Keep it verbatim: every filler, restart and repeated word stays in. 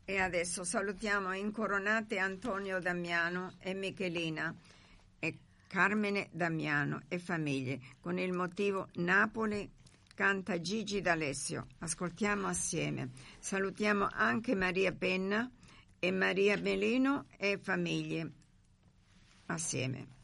E adesso salutiamo Incoronate Antonio Damiano e Michelina e Carmine Damiano e famiglie con il motivo Napoli canta Gigi D'Alessio. Ascoltiamo assieme. Salutiamo anche Maria Penna e Maria Melino e famiglie assieme.